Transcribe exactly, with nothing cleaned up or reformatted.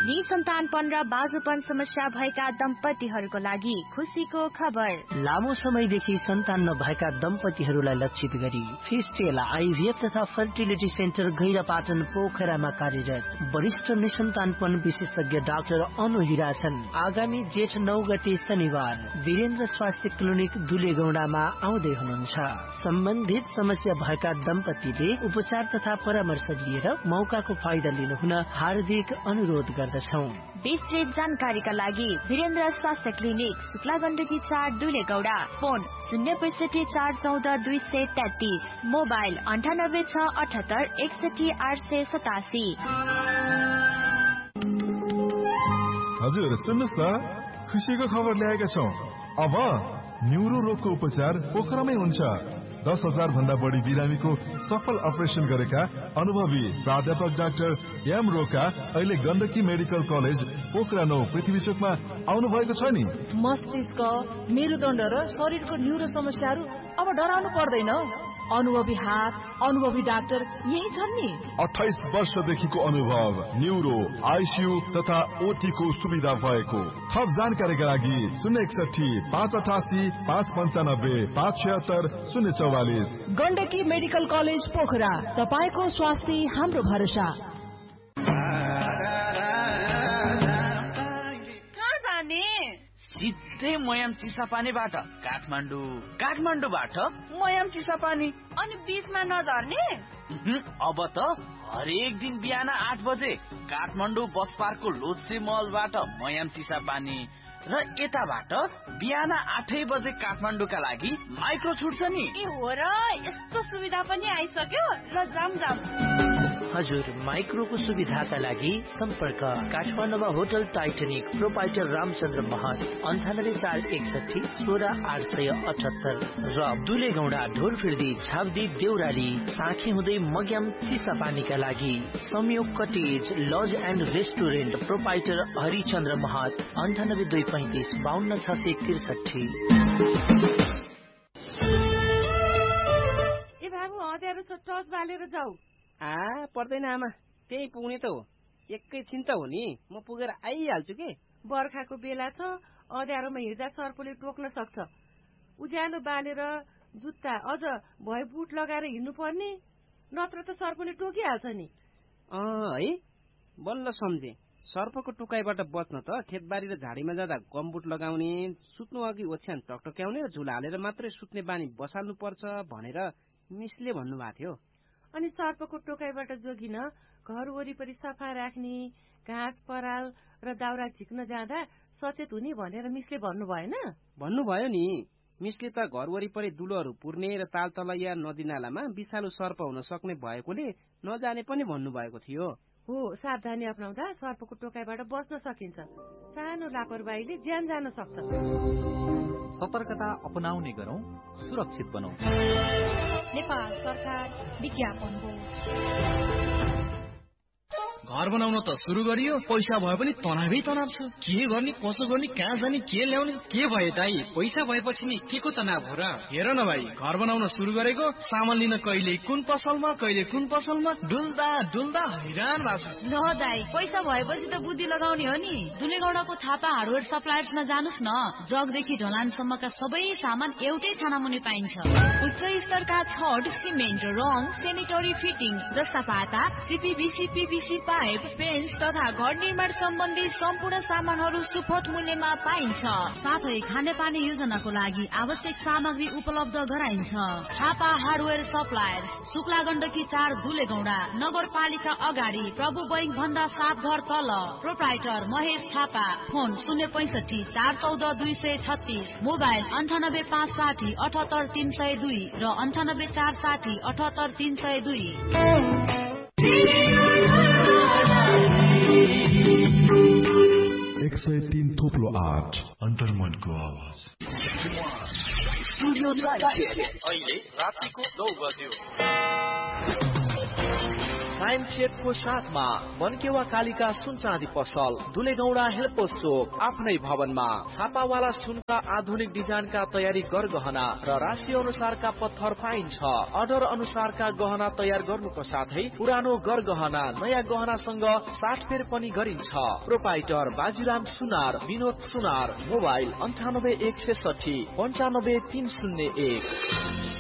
निसन्तानपन र बाजुपन समस्या भएका दम्पतिहरूको लागि खुसीको खबर। लामो समयदेखि सन्तान नभएका दम्पतिहरूलाई लक्षित गरी फिस्टेल आइभीएफ तथा फर्टिलिटी सेन्टर गैरापाटन पोखरामा कार्यरत वरिष्ठ निसन्तानपन विशेषज्ञ डाक्टर अनु हिरा छन्। आगामी जेठ नौ गते शनिबार वीरेन्द्र स्वास्थ्य क्लिनिक दुलेगौडामा आउँदै हुनुहुन्छ। सम्बन्धित समस्या भएका दम्पतिले उपचार तथा परामर्श लिएर मौकाको फाइदा लिनुहुन हार्दिक अनुरोध गर्दछौ। विस्तृत जानकारीका लागि वीरेन्द्र स्वास्थ्य क्लिनिक शुक्ला गण्डकी चार दुलेगौडा, फोन शून्य पैसठी चार चौध दुई सय तेत्तीस, मोबाइल अन्ठानब्बे छ अठहत्तर एकसठी आठ सय सतासी। हजुर सुन्नुहोस् न, खुसीको खबर ल्याएका छौँ। अब न्युरो रोगको उपचार पोखरामै हुन्छ। दस हजार भन्दा बढी बिरामीको सफल अपरेसन गरेका अनुभवी प्राध्यापक डाक्टर एम रोका अहिले गण्डकी मेडिकल कलेज पोखरा नौ पृथ्वी चोकमा आउनु भएको छ नि। मस्तिष्क, मेरुदण्ड र शरीरको न्युरो समस्याहरू अब डराउनु पर्दैन। अनुभवी हात, अनुभवी डाक्टर यही छन् नि। अठाइस वर्षदेखिको अनुभव, न्युरो, आइसियू तथा ओटी को सुविधा भएको। थप जानकारीका लागि शून्य एकसठी पाँच अठासी पाँच पन्चानब्बे पाँच छिहत्तर शून्य चौवालिस। गण्डकी मेडिकल कलेज पोखरा, तपाईको स्वास्थ्य हाम्रो भरोसा। सिधै मयाम चिसापानीबाट काठमाडौँ, काठमाडौँबाट मयाम चिसापानी, अनि बीचमा नझर्ने। अब त हरेक दिन बिहान आठ बजे काठमाडौँ बस पार्कको लोत्से मलबाट मयाम चिसापानी र यताबाट बिहान आठै बजे काठमाडौँका लागि माइक्रो छुट्छ नि। ए हो र, यस्तो सुविधा पनि आइसक्यो। ल जाम जाम। हजुर, माइक्रोको सुविधाका लागि सम्पर्क काठमाडौँमा होटल टाइटनिक प्रोपाइटर रामचन्द्र महत अन्ठानब्बे चार एकसठी सोह्र आठ सय अठहत्तर र दुलेगौडा ढोरफिर्दी झाब्दी देउराली साँखी हुँदै मग्याम चिसापानीका लागि संयोग cottage laws and restaurant proprietor Harichandra महत अन्ठानब्बे दुई पैंतिस बाहन्न छ सय त्रिसठी। ए बाबु, हँद्यारो छ, टच बालेर जाऊ। आ पर्दैन आमा, त्यही पुग्ने त हो। एकैछिन त हो नि, म पुगेर आइहाल्छु के। बर्खाको बेला छ, अँध्यारोमा हिँड्दा सर्पले टोक्न सक्छ। उज्यालो बालेर जुत्ता अझ भए बुट लगाएर हिँड्नु पर्ने, नत्र त सर्पले टोकिहाल्छ नि। अँ है, बल्ल सम्झे। सर्पको टोकाइबाट बच्न त खेतबारी र झाडीमा जाँदा गमबुट लगाउने, सुत्नु अघि ओछ्यान टकटक्याउने र झुला हालेर मात्रै सुत्ने बानी बसाल्नु पर्छ भनेर मिसले भन्नुभएको थियो। अनि सर्पको टोकाइबाट जोगिन घर वरिपरि सफा राख्ने, घाँस पराल र दाउरा झिक्न जाँदा सचेत हुने भनेर मिसले भन्नु भएन? भन्नुभयो नि। मिसले त घर वरिपरि दुलोहरू पुर्ने र तालतला या नदी नालामा विषालु सर्प हुन सक्ने भएकोले नजाने पनि भन्नुभएको थियो। हो, सावधानी अपनाउँदा सर्पको टोकाइबाट बच्न सकिन्छ। सानो लापरवाहीले ज्यान जान सक्छ। सतर्कता अपनाउने गरौँ, सुरक्षित बनौँ। नेपाल सरकार विज्ञापन हो। घर बनाउन त सुरु गरियो, पैसा भए पनि तनावै तनाव छ। के गर्ने, कसो गर्ने, कहाँ जाने, के ल्याउने, के भयो दाइ? पैसा भएपछि नि के को तनाव हो र? हेर न भाइ, घर बनाउन सुरु गरेको, सामान लिन कहिले कुन पसलमा कहिले कुन पसलमा डुल्दा डुल्दा हैरान भएको छ। ल दाइ, पैसा भएपछि त बुद्धि लगाउने हो नि। दुलेगौडाको थापा हार्डवेयर सप्लायर्समा जानुस् न। जगदेखि ढलानसम्मका सबै सामान एउटै थाना मुनि पाइन्छ। उच्च स्तरका छड, सिमेन्ट, रङ, सेनिटरी फिटिङ जस्ता पाता, सिपिभिसी, पिभिसी पाइप, पेन्ट तथा घर निर्माण सम्बन्धी सम्पूर्ण सामानहरू सुपथ मूल्यमा पाइन्छ। साथै खानेपानी योजनाको लागि आवश्यक सामग्री उपलब्ध गराइन्छ। थापा हार्डवेयर सप्लायर्स, शुक्ला गण्डकी चार दुलेगौडा, नगरपालिका अगाडि प्रभु बैंक भन्दा सात घर तल। प्रोप्राइटर महेश थापा। फोन शून्य पैसठी चार चौध दुई सय छत्तीस, मोबाइल अन्ठानब्बे पाँच साठी अठहत्तर तीन सय दुई र अन्ठानब्बे चार साठी अठहत्तर तीन सय दुई। एक सय तीन थोप्लो आठ अन्तर्मनको आवाज। अहिले रातिको नौ बज्यो। साइन चेकको साथमा मनकेवा कालिका सुन चाँदी पसल दुलेगौडा हेल्पोस चोक आफ्नै भवनमा छापावाला सुनका आधुनिक डिजाइनका तयारी गरगहना र राशि अनुसारका पत्थर पाइन्छ। अर्डर अनुसारका गहना तयार गर्नुको साथै पुरानो गरगहना नयाँ गहनासँग साटफेर पनि गरिन्छ। प्रोपाइटर बाजीराम सुनार, विनोद सुनार। मोबाइल अन्ठानब्बे एक सय साठी पन्चानब्बे तीन शून्य एक।